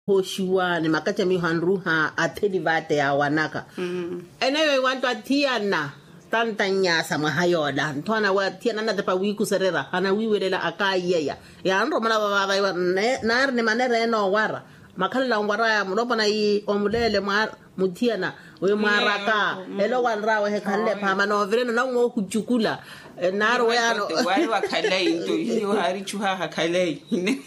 hoshiwa ni makacha mi hanruha atedi vate ya wanaka enewe wantu atiana tantanya sama hayoda ntwana wa tiana na tepa wiku serera ana wiwelela akayeya ya andro mala baba nar ne manere no wara makhala ngwara ya muropa na I omulele mutiana we maraka elo wanrawe he khalle phama no vireno na ngo kuchukula nar we ano wali wa khalai into hiyo hari chuha ha khalai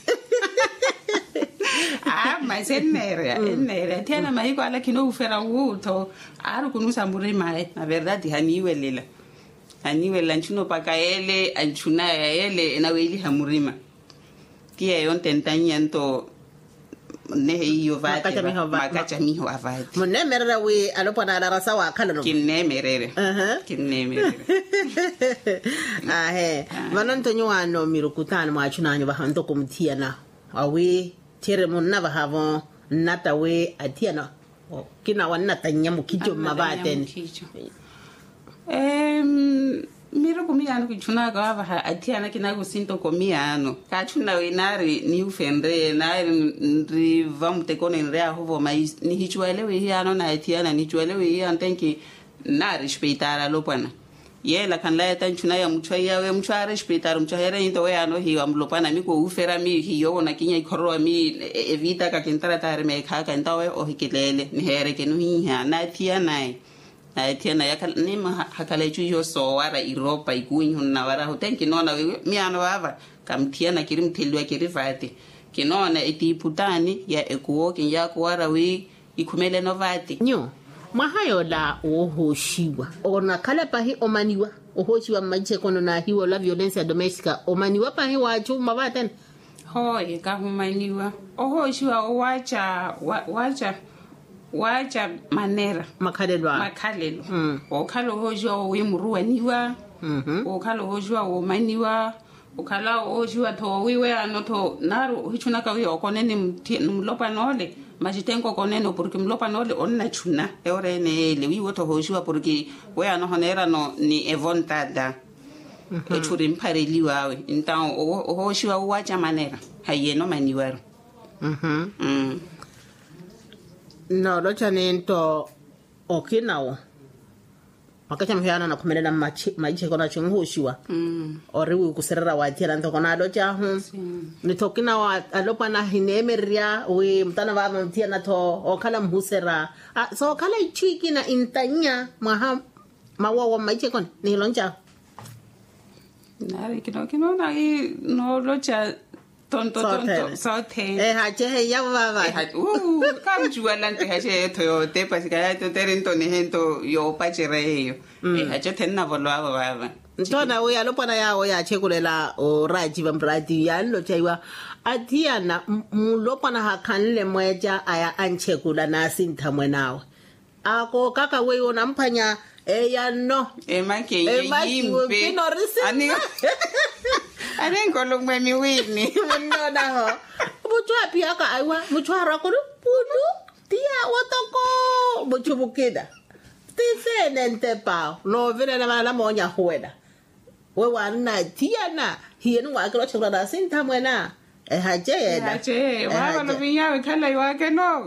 enere tena mahiko ala kino ufera wuto aru kunusa murima na verdade haniwelela nchuno pakaele anchuna ele na weli hamurima kia yonte ntanya nto ne hiyo vate makacha miho avati munne merera we alopa na rasa wa khala no kinne merere ahe vananto nyuano mirukutana mwachunanyo bahanto kumtiana awe tere munna bahavo nata we atiana kina wanata nyamu kijo mabaten miro kumiano kichuna gava atiana kina gusinto komiano kachuna we nari ni ufendre nari rivamte konen rea hovo mais ni hichuelewe hiano na atiana ni chuelewe hiano tenki na respeitara lopana yela kan la tan chuna ya muchwa ya we muchwa respetar muchwa era into we ano hiwa mlopana mi ko ufera mi hiyo na kinya ikhoro mi evita ka kintara tare me kha ka ntawe o hikilele ni here ke no hiya na tia na ya kal ni ma hakale chu yo so wara Europa ikunyu na wara ho tenki nona we mi ano baba kamtia na kirim tilwa kirivati kinona etiputani ya ekuo kinya ko wara we ikhumele no vati nyo mahayoda ohoshiwa ona kala pahi omaniwa ohoshiwa mache kono na hiwo la violencia domestica omaniwa pahi wachu mabaten hoye ka humaniwa ohoshiwa wacha manera makhalelwa okhalo hoshiwa we muruwaniwa okhalo hoshiwa o maniwa okhala hoshiwa to wiwe anoto naru hichuna ka wi okonene mlopa nole majitengo koneno porque mlopa nole onna chuna eore ne le wi woto hoshiwa porque we ano honera no ni evontada echuri mpareliwa we então hoshiwa wacha manera hayeno maniwaro no lo chanento okinawo makacha mhyana na kumelela mache kona chunghoshiwa oriwe kuserera watira ntoko na lo chahu nitokina wa alopa na hinemeria we mtana ba mtia na to okala mhusera so kala ichiki na intanya mawawa mache kona ni lonja nari kino na no lo cha tonto sote hache ya baba kamjua lante hache to te pasika to terento ni hento yo pachereyo hache tenna volwa baba ntona we alopana yawo ya chekulela o raji bambradi ya lo chaiwa atiana mulopana hakanle mweja aya anchekula na sinta mwenawe ako kaka we onampanya ya no make yimpe ani arengo mwe miwini nona ho muchwa pia ka aiwa muchwa rakolo pudu tia wotoko muchubukida tise ntepa no vile na mala monya hueda we wana tiana hienu wa kilo chakula da sinta mwena haje wa no vinya kala yake no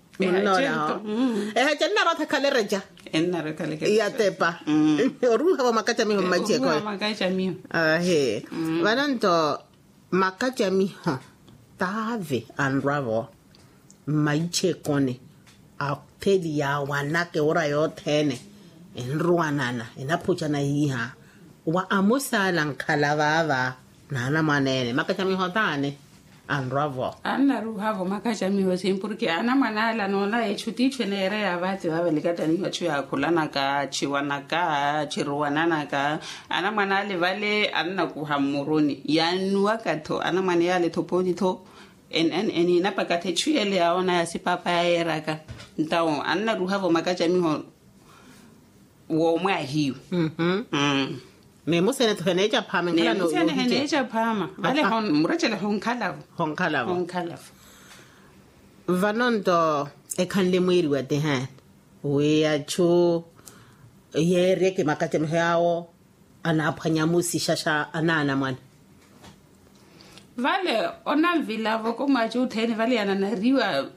haje na rota kalereja enara kale ya tepa ruha wa makacha miho mache ko makacha miho he vananto makacha miho tave unravel maiche kone a pedi ya wanake ora yo tene enruanana enapucha na hiha wa amusa lankhalava nana manene makacha miho tane unravel anna ruha makacha miho simpurke ana manala no la echuti chenere abati babelikata ni wachu ya kulana ka chiwana ka chiruana ka ana manale vale anna kuhamuruni yanwa kato ana manale toponi to en ina pakate chuele aona ya sipapa ya eraka ntao anna ruha makacha miho wo mwa hiyo me musene to heneja phama ngala no musene heneja phama vale hon murachele honkala vanondo ekhanle mwiri wa tehan we acho yere ke makache mhao anaphanya musi shasha anana mwana vale ona vilavo ko macho utheni vale yana nariwa